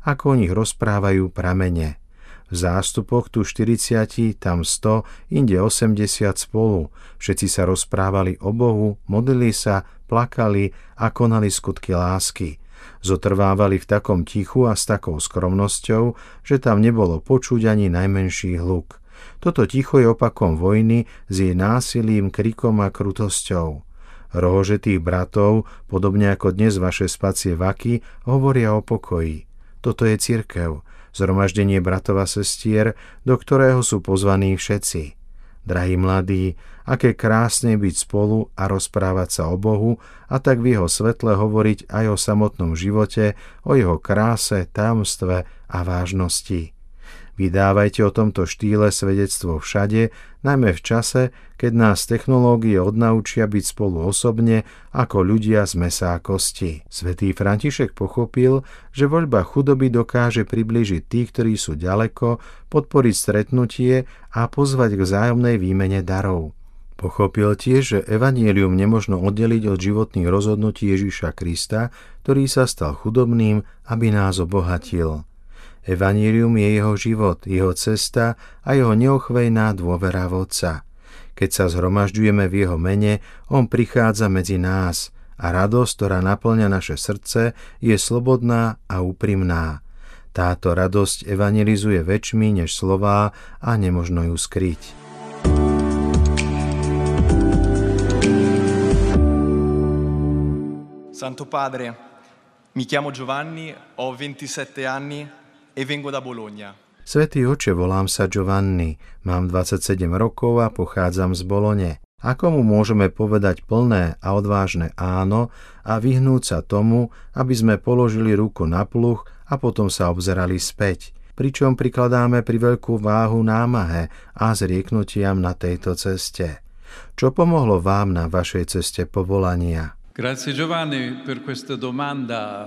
ako o nich rozprávajú pramene. V zástupoch tu 40, tam 100, inde 80 spolu. Všetci sa rozprávali o Bohu, modlili sa, plakali a konali skutky lásky. Zotrvávali v takom tichu a s takou skromnosťou, že tam nebolo počuť ani najmenší hluk. Toto ticho je opakom vojny s jej násilím, krikom a krutosťou. Rohožetých bratov, podobne ako dnes vaše spacie vaky, hovoria o pokoji. Toto je cirkev, zhromaždenie bratov a sestier, do ktorého sú pozvaní všetci. Drahí mladí, aké krásne byť spolu a rozprávať sa o Bohu a tak v jeho svetle hovoriť aj o samotnom živote, o jeho kráse, tajomstve a vážnosti. Vydávajte o tomto štýle svedectvo všade, najmä v čase, keď nás technológie odnaučia byť spolu osobne ako ľudia z mäsa a kosti. Svätý František pochopil, že voľba chudoby dokáže priblížiť tých, ktorí sú ďaleko, podporiť stretnutie a pozvať k vzájomnej výmene darov. Pochopil tiež, že evanjelium nemožno oddeliť od životných rozhodnutí Ježiša Krista, ktorý sa stal chudobným, aby nás obohatil. Evanjelium je jeho život, jeho cesta a jeho neochvejná dôvera v Otca. Keď sa zhromažďujeme v jeho mene, on prichádza medzi nás a radosť, ktorá naplňa naše srdce, je slobodná a úprimná. Táto radosť evanjelizuje väčšmi než slová a nemožno ju skryť. Santo Padre, mi chiamo Giovanni, ho 27 anni e vengo da Bologna. Svätý oče, volám sa Giovanni, mám 27 rokov a pochádzam z Bolone. Ako mu môžeme povedať plné a odvážne áno a vyhnúť sa tomu, aby sme položili ruku na pluh a potom sa obzerali späť, pričom prikladáme priveľkú váhu námahe a zrieknutiam na tejto ceste. Čo pomohlo vám na vašej ceste povolania? Grazie Giovanni per questa domanda,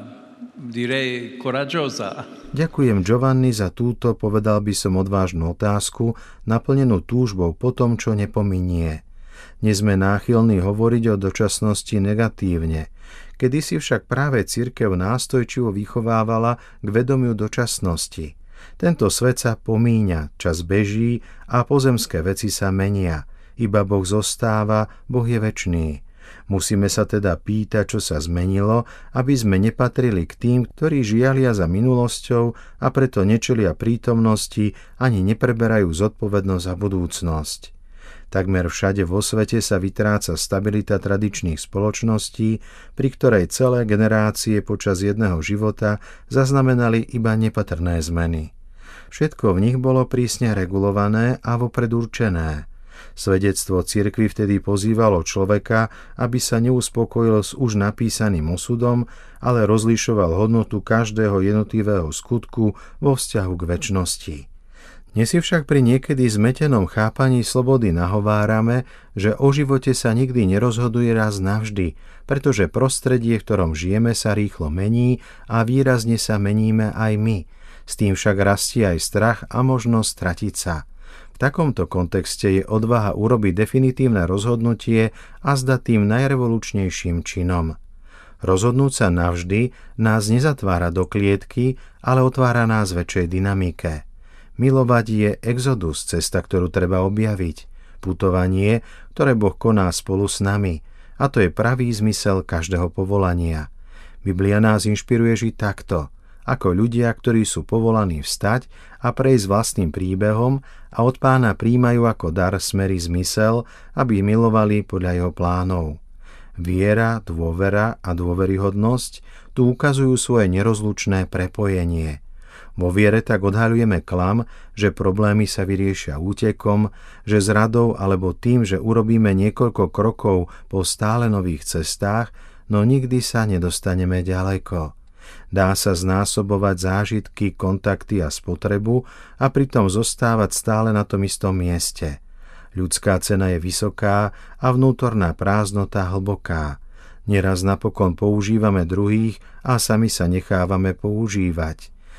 direi coraggiosa. Ďakujem Giovanni za túto, povedal by som, odvážnu otázku, naplnenú túžbou po tom, čo nepominie. Dnes sme náchylní hovoriť o dočasnosti negatívne. Kedysi však práve cirkev nástojčivo vychovávala k vedomiu dočasnosti. Tento svet sa pomíňa, čas beží a pozemské veci sa menia. Iba Boh zostáva, Boh je večný. Musíme sa teda pýtať, čo sa zmenilo, aby sme nepatrili k tým, ktorí žialia za minulosťou a preto nečelia prítomnosti ani nepreberajú zodpovednosť za budúcnosť. Takmer všade vo svete sa vytráca stabilita tradičných spoločností, pri ktorej celé generácie počas jedného života zaznamenali iba nepatrné zmeny. Všetko v nich bolo prísne regulované a vopred určené. Svedectvo cirkvi vtedy pozývalo človeka, aby sa neuspokojil s už napísaným osudom, ale rozlišoval hodnotu každého jednotlivého skutku vo vzťahu k večnosti. Dnes si však pri niekedy zmetenom chápaní slobody nahovárame, že o živote sa nikdy nerozhoduje raz navždy, pretože prostredie, v ktorom žijeme, sa rýchlo mení a výrazne sa meníme aj my. S tým však rastie aj strach a možnosť stratiť sa. V takomto kontexte je odvaha urobiť definitívne rozhodnutie a zdať tým najrevolučnejším činom. Rozhodnúť sa navždy nás nezatvára do klietky, ale otvára nás väčšej dynamike. Milovať je exodus, cesta, ktorú treba objaviť. Putovanie, ktoré Boh koná spolu s nami. A to je pravý zmysel každého povolania. Biblia nás inšpiruje žiť takto, ako ľudia, ktorí sú povolaní vstať a prejsť vlastným príbehom a od Pána prijímajú ako dar smer i zmysel, aby milovali podľa jeho plánov. Viera, dôvera a dôveryhodnosť tu ukazujú svoje nerozlučné prepojenie. Vo viere tak odhaľujeme klam, že problémy sa vyriešia útekom, že zradou alebo tým, že urobíme niekoľko krokov po stále nových cestách, no nikdy sa nedostaneme ďaleko. Dá sa znásobovať zážitky, kontakty a spotrebu a pritom zostávať stále na tom istom mieste. Ľudská cena je vysoká a vnútorná prázdnota hlboká. Neraz napokon používame druhých a sami sa nechávame používať.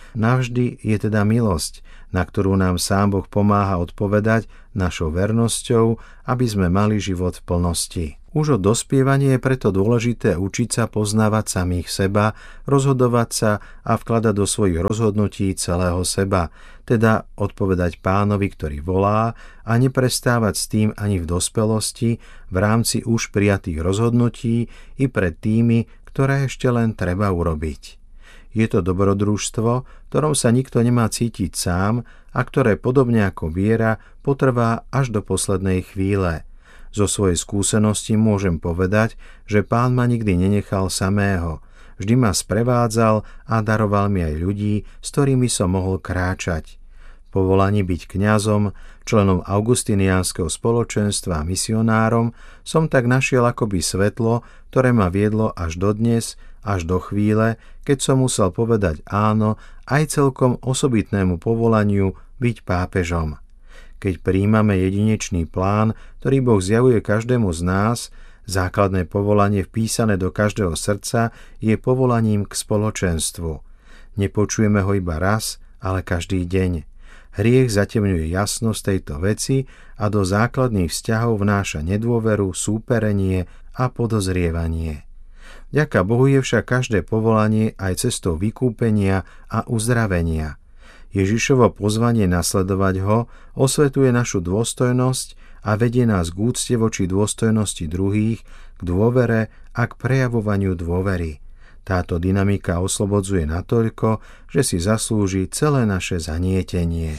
Navždy je teda milosť, na ktorú nám sám Boh pomáha odpovedať našou vernosťou, aby sme mali život v plnosti. Už od dospievania je preto dôležité učiť sa poznávať samých seba, rozhodovať sa a vkladať do svojich rozhodnutí celého seba, teda odpovedať Pánovi, ktorý volá, a neprestávať s tým ani v dospelosti v rámci už prijatých rozhodnutí i pred tými, ktoré ešte len treba urobiť. Je to dobrodružstvo, ktorom sa nikto nemá cítiť sám a ktoré podobne ako viera potrvá až do poslednej chvíle. Zo svojej skúsenosti môžem povedať, že Pán ma nikdy nenechal samého. Vždy ma sprevádzal a daroval mi aj ľudí, s ktorými som mohol kráčať. Povolaní byť kňazom, členom augustiniánskeho spoločenstva a misionárom, som tak našiel akoby svetlo, ktoré ma viedlo až dodnes, až do chvíle, keď som musel povedať áno aj celkom osobitnému povolaniu byť pápežom. Keď prijímame jedinečný plán, ktorý Boh zjavuje každému z nás, základné povolanie vpísané do každého srdca je povolaním k spoločenstvu. Nepočujeme ho iba raz, ale každý deň. Hriech zatemňuje jasnosť tejto veci a do základných vzťahov vnáša nedôveru, súperenie a podozrievanie. Vďaka Bohu je však každé povolanie aj cestou vykúpenia a uzdravenia. Ježišovo pozvanie nasledovať ho osvetuje našu dôstojnosť a vedie nás k úcte voči dôstojnosti druhých, k dôvere a k prejavovaniu dôvery. Táto dynamika oslobodzuje natoľko, že si zaslúži celé naše zanietenie.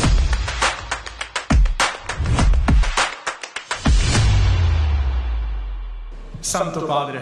Santo Padre,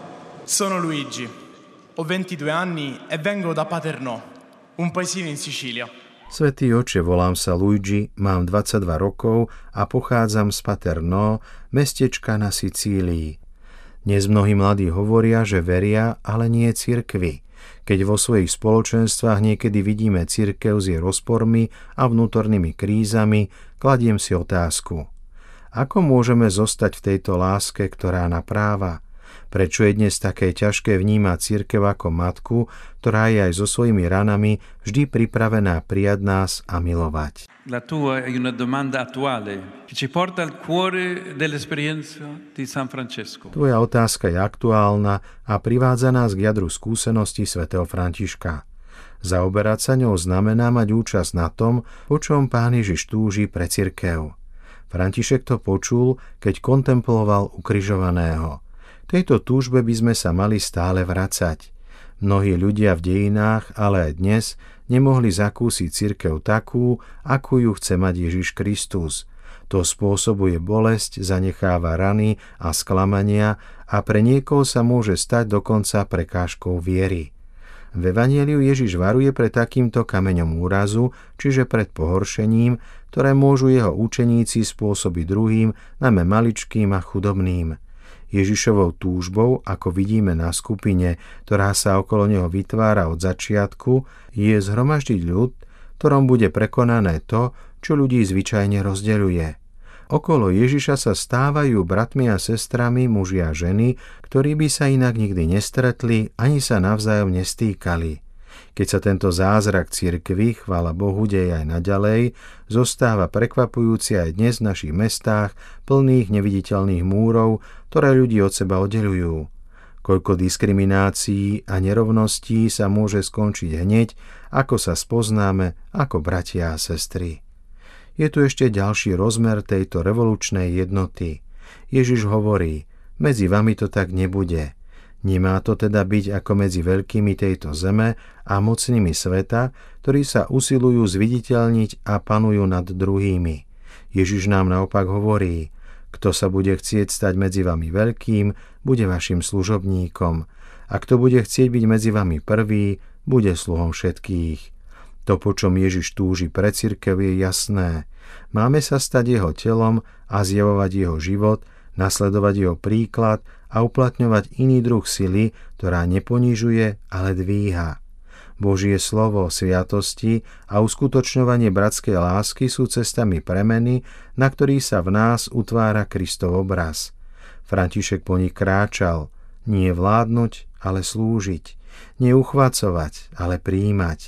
sono Luigi, ho 22 anni e vengo da Paternò, un paesino in Sicilia. Svätý oče, volám sa Luigi, mám 22 rokov a pochádzam z Paternò, mestečka na Sicílii. Dnes mnohí mladí hovoria, že veria, ale nie cirkvi. Keď vo svojich spoločenstvách niekedy vidíme cirkev s jej rozpormi a vnútornými krízami, kladiem si otázku. Ako môžeme zostať v tejto láske, ktorá napráva? Prečo je dnes také ťažké vnímať cirkev ako matku, ktorá je aj so svojimi ranami vždy pripravená prijať nás a milovať? La tua è una domanda attuale che ci porta al cuore dell'esperienza di San Francesco. Tvoja otázka je aktuálna a privádza nás k jadru skúsenosti svätého Františka. Zaoberať sa ňou znamená mať účasť na tom, po čom Pán Ježiš túži pre cirkev. František to počul, keď kontemploval ukrižovaného. Tejto túžbe by sme sa mali stále vracať. Mnohí ľudia v dejinách, ale aj dnes, nemohli zakúsiť cirkev takú, akú ju chce mať Ježiš Kristus. To spôsobuje bolesť, zanecháva rany a sklamania a pre niekoho sa môže stať dokonca prekážkou viery. V Evanjeliu Ježiš varuje pred takýmto kameňom úrazu, čiže pred pohoršením, ktoré môžu jeho učeníci spôsobiť druhým, najmä maličkým a chudobným. Ježišovou túžbou, ako vidíme na skupine, ktorá sa okolo neho vytvára od začiatku, je zhromaždiť ľud, ktorom bude prekonané to, čo ľudí zvyčajne rozdeľuje. Okolo Ježiša sa stávajú bratmi a sestrami, muži a ženy, ktorí by sa inak nikdy nestretli, ani sa navzájom nestýkali. Keď sa tento zázrak cirkvi, chvála Bohu, deje aj naďalej, zostáva prekvapujúci aj dnes v našich mestách plných neviditeľných múrov, ktoré ľudí od seba oddeľujú. Koľko diskriminácií a nerovností sa môže skončiť hneď, ako sa spoznáme ako bratia a sestry. Je tu ešte ďalší rozmer tejto revolučnej jednoty. Ježiš hovorí, medzi vami to tak nebude. Nemá to teda byť ako medzi veľkými tejto zeme a mocnými sveta, ktorí sa usilujú zviditeľniť a panujú nad druhými. Ježiš nám naopak hovorí, kto sa bude chcieť stať medzi vami veľkým, bude vašim služobníkom. A kto bude chcieť byť medzi vami prvý, bude sluhom všetkých. To, po čom Ježiš túži pre cirkev, je jasné. Máme sa stať jeho telom a zjavovať jeho život, nasledovať jeho príklad a uplatňovať iný druh sily, ktorá neponižuje, ale dvíha. Božie slovo, sviatosti a uskutočňovanie bratskej lásky sú cestami premeny, na ktorých sa v nás utvára Kristov obraz. František po nich kráčal, nie vládnuť, ale slúžiť, nie uchvacovať, ale prijímať,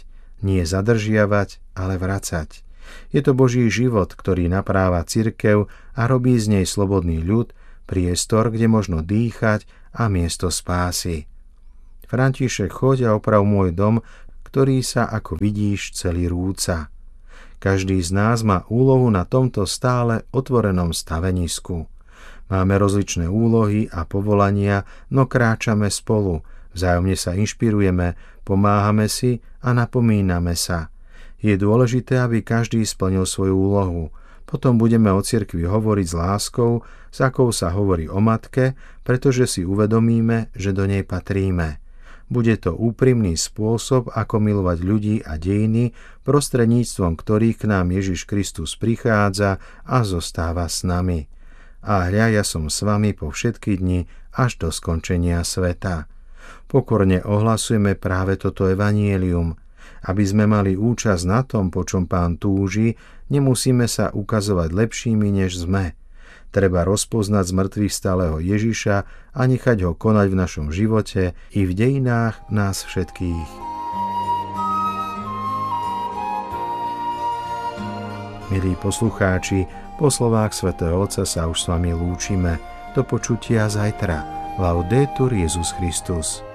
Nie zadržiavať, ale vracať. Je to Boží život, ktorý napráva cirkev a robí z nej slobodný ľud, priestor, kde možno dýchať a miesto spásy. František, choď a oprav môj dom, ktorý sa, ako vidíš, celý rúca. Každý z nás má úlohu na tomto stále otvorenom stavenisku. Máme rozličné úlohy a povolania, no kráčame spolu, vzájomne sa inšpirujeme, pomáhame si a napomíname sa. Je dôležité, aby každý splnil svoju úlohu. Potom budeme o cirkvi hovoriť s láskou, s akou sa hovorí o matke, pretože si uvedomíme, že do nej patríme. Bude to úprimný spôsob, ako milovať ľudí a dejiny, prostredníctvom ktorých k nám Ježiš Kristus prichádza a zostáva s nami. A hľa, ja som s vami po všetky dni až do skončenia sveta. Pokorne ohlasujeme práve toto evanjelium. Aby sme mali účasť na tom, po čom Pán túži, nemusíme sa ukazovať lepšími, než sme. Treba rozpoznať zmrtvých stáleho Ježiša a nechať ho konať v našom živote i v dejinách nás všetkých. Milí poslucháči, po slovách svätého Otca sa už s vami lúčime. Do počutia zajtra. Laudetur Jesus Christus.